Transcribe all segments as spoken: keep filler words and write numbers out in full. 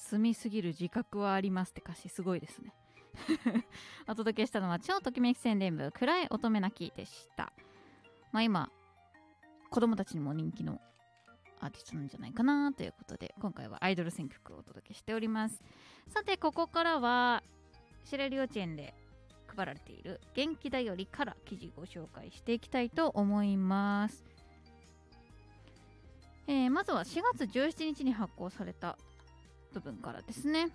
住みすぎる自覚はありますって歌詞すごいですねお届けしたのは超ときめき宣伝部暗い乙女泣きでした。まあ今子供たちにも人気のアーティストなんじゃないかなということで、今回はアイドル選曲をお届けしております。さてここからは白百合幼稚園で配られている元気だよりから記事ご紹介していきたいと思います。えー、まずはしがつじゅうしちにちに発行された部分からですね。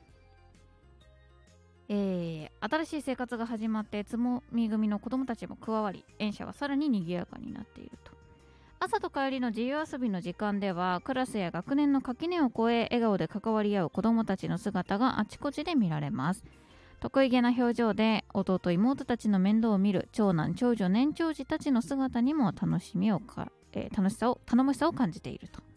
えー、新しい生活が始まってつもみ組の子供たちも加わり、園舎はさらに賑やかになっていると。朝と帰りの自由遊びの時間ではクラスや学年の垣根を越え笑顔で関わり合う子どもたちの姿があちこちで見られます。得意げな表情で弟妹たちの面倒を見る長男長女年長児たちの姿にも楽しみをか、えー、楽しさを頼もしさを感じていると。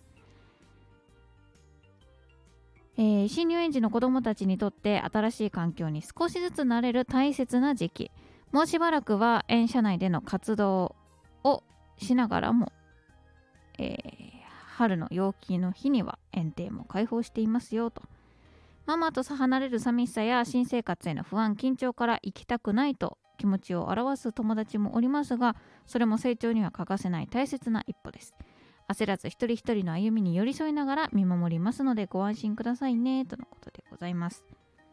えー、新入園児の子どもたちにとって新しい環境に少しずつ慣れる大切な時期。もうしばらくは園舎内での活動をしながらもえー、春の陽気の日には園庭も開放していますよと。ママと離れる寂しさや新生活への不安緊張から行きたくないと気持ちを表す友達もおりますが、それも成長には欠かせない大切な一歩です。焦らず一人一人の歩みに寄り添いながら見守りますのでご安心くださいねとのことでございます。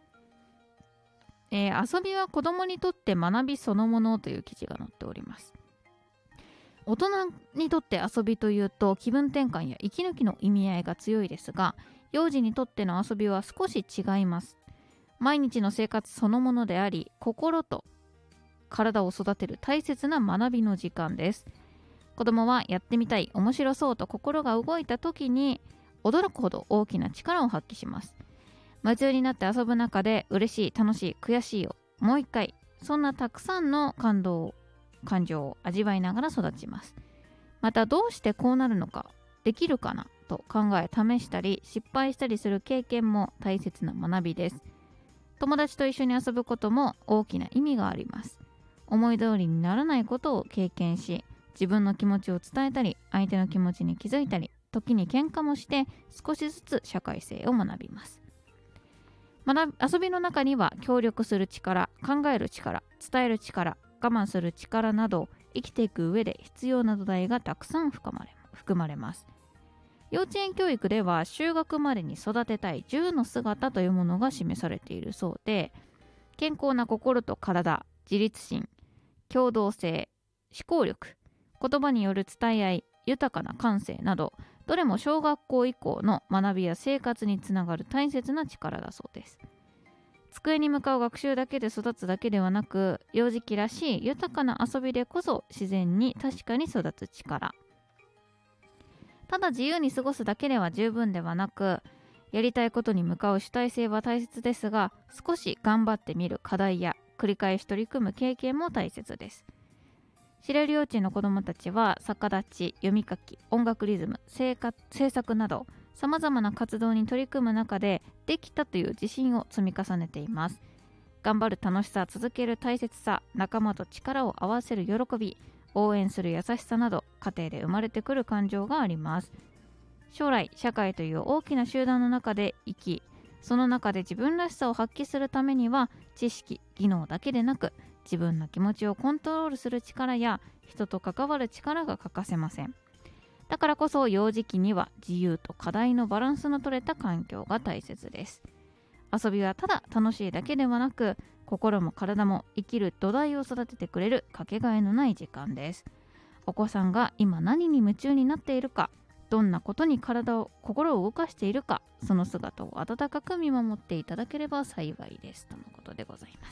えー、遊びは子供にとって学びそのものという記事が載っております。大人にとって遊びというと気分転換や息抜きの意味合いが強いですが、幼児にとっての遊びは少し違います。毎日の生活そのものであり、心と体を育てる大切な学びの時間です。子供はやってみたい、面白そうと心が動いた時に驚くほど大きな力を発揮します。夢中になって遊ぶ中で嬉しい、楽しい、悔しいをもう一回、そんなたくさんの感動を感情を味わいながら育ちます。またどうしてこうなるのか、できるかなと考え試したり失敗したりする経験も大切な学びです。友達と一緒に遊ぶことも大きな意味があります。思い通りにならないことを経験し、自分の気持ちを伝えたり相手の気持ちに気づいたり、時に喧嘩もして少しずつ社会性を学びます。学び遊びの中には協力する力、考える力、伝える力、我慢する力など生きていく上で必要な土台がたくさん含まれ、含まれます。幼稚園教育では就学までに育てたいじゅうの姿というものが示されているそうで、健康な心と体、自立心、協同性、思考力、言葉による伝え合い、豊かな感性など、どれも小学校以降の学びや生活につながる大切な力だそうです。机に向かう学習だけで育つだけではなく、幼児期らしい豊かな遊びでこそ自然に確かに育つ力。ただ自由に過ごすだけでは十分ではなく、やりたいことに向かう主体性は大切ですが、少し頑張ってみる課題や繰り返し取り組む経験も大切です。白百合幼稚園の子どもたちは逆立ち、読み書き、音楽リズム、制作などさまざまな活動に取り組む中でできたという自信を積み重ねています。頑張る楽しさ、続ける大切さ、仲間と力を合わせる喜び、応援する優しさなど家庭で生まれてくる感情があります。将来社会という大きな集団の中で生き、その中で自分らしさを発揮するためには知識、技能だけでなく自分の気持ちをコントロールする力や人と関わる力が欠かせません。だからこそ幼児期には自由と課題のバランスの取れた環境が大切です。遊びはただ楽しいだけではなく、心も体も生きる土台を育ててくれるかけがえのない時間です。お子さんが今何に夢中になっているか、どんなことに体を心を動かしているか、その姿を温かく見守っていただければ幸いですとのことでございます。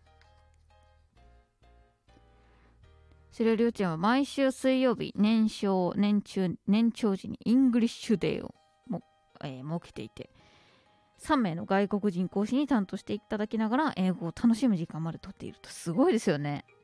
白百合幼稚園は毎週水曜日、年少、年中、年長時にイングリッシュデーをも、えー、設けていて、さんめいの外国人講師に担当していただきながら英語を楽しむ時間までとっていると。すごいですよね。